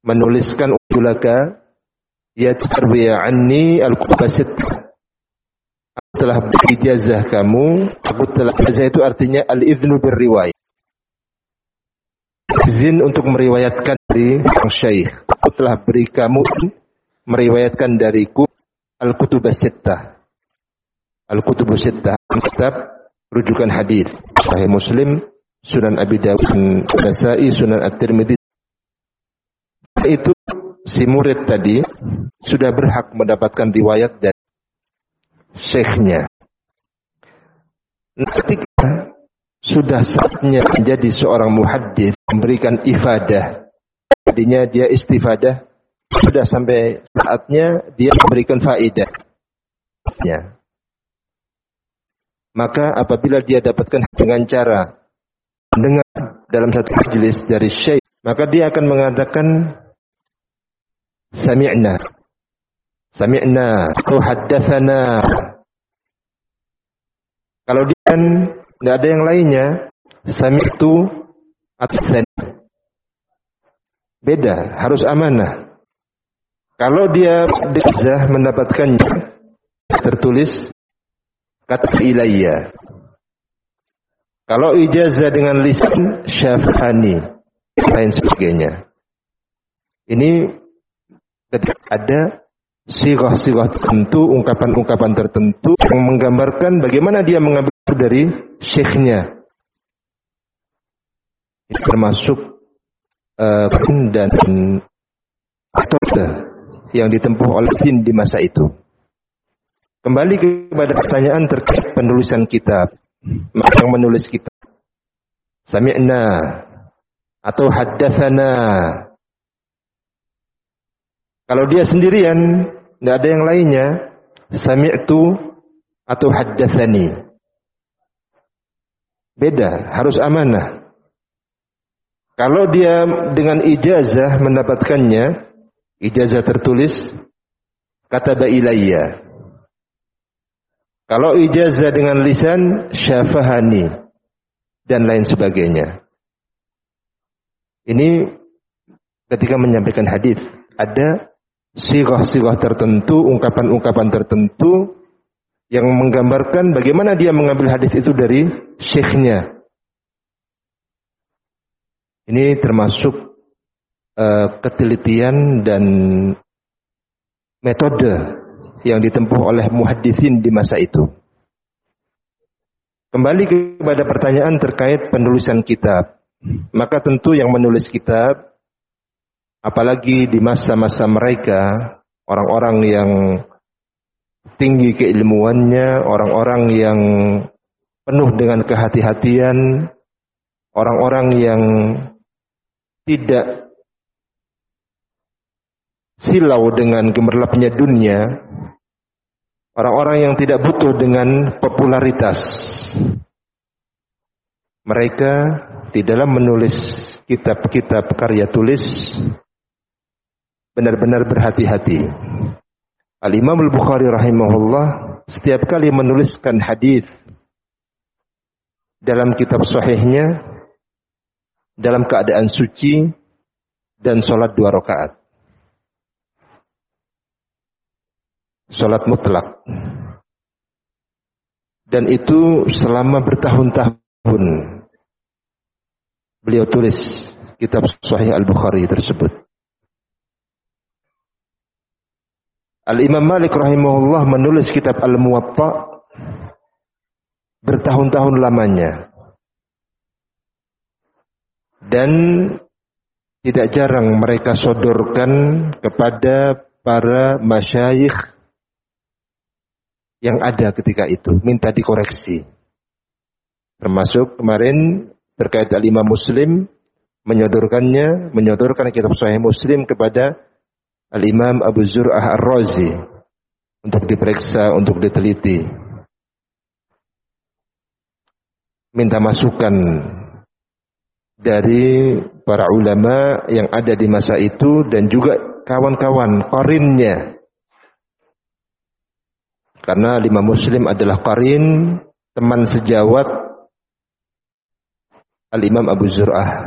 menuliskan ulaka ya tarwiya anni al-kutub sittah. Aku telah berijazah kamu, ijazah itu artinya al-iznu birriwayah. Izin untuk meriwayatkan dari syekh. Aku telah beri kamu meriwayatkan dariku al-kutub sittah. Al-kutub sittah, kitab rujukan hadis. Sahih Muslim, Sunan Abi Dawud, Nasa'i, Sunan At-Tirmidzi. Itu si murid tadi sudah berhak mendapatkan riwayat dari syekhnya. Ketika sudah saatnya menjadi seorang muhaddits, memberikan ifadah, tadinya dia istifadah, sudah sampai saatnya dia memberikan faedah. Maka apabila dia dapatkan dengan cara mendengar dalam satu majelis dari syekh, maka dia akan mengatakan sami'na atau haddatsana. Kalau dia kan tidak ada yang lainnya, sami'tu atau sani. Beda, harus amanah. Kalau dia ijazah mendapatkannya tertulis kata ilayya. Kalau ijazah dengan lisan syafani, lain sebagainya. Ini ketika ada sirah-sirah tertentu, ungkapan-ungkapan tertentu yang menggambarkan bagaimana dia mengambil dari syekhnya. Ini termasuk dan metode yang ditempuh oleh jin di masa itu. Kembali kepada pertanyaan terkait penulisan kitab. Maka yang menulis kitab sami'na atau haddatsana. Kalau dia sendirian, tidak ada yang lainnya, sami'tu atau haddatsani. Beda, harus amanah. Kalau dia dengan ijazah mendapatkannya, ijazah tertulis kataba ilayya. Kalau ijazah dengan lisan syafahani dan lain sebagainya. Ini ketika menyampaikan hadis ada sirah-sirah tertentu, ungkapan-ungkapan tertentu yang menggambarkan bagaimana dia mengambil hadis itu dari syekhnya. Ini termasuk ketelitian dan metode yang ditempuh oleh muhaddisin di masa itu. Kembali kepada pertanyaan terkait penulisan kitab. Maka tentu yang menulis kitab, apalagi di masa-masa mereka, orang-orang yang tinggi keilmuannya, orang-orang yang penuh dengan kehati-hatian, orang-orang yang tidak silau dengan gemerlapnya dunia, orang-orang yang tidak butuh dengan popularitas. Mereka di dalam menulis kitab-kitab karya tulis benar-benar berhati-hati. Al-Imam Al-Bukhari rahimahullah setiap kali menuliskan hadis dalam kitab sahihnya dalam keadaan suci dan sholat 2 rakaat. Sholat mutlak. Dan itu selama bertahun-tahun beliau tulis kitab Sahih Al-Bukhari tersebut. Al-Imam Malik rahimahullah menulis kitab Al-Muwatta bertahun-tahun lamanya. Dan tidak jarang mereka sodorkan kepada para masyayikh yang ada ketika itu, minta dikoreksi. Termasuk kemarin terkait Al-Imam Muslim menyodorkan kitab Sahih Muslim kepada Al-Imam Abu Zur'ah Ar-Razi untuk diperiksa, untuk diteliti. Minta masukan dari para ulama yang ada di masa itu dan juga kawan-kawan qarinnya. Karena Imam Muslim adalah qarin, teman sejawat Al-Imam Abu Zur'ah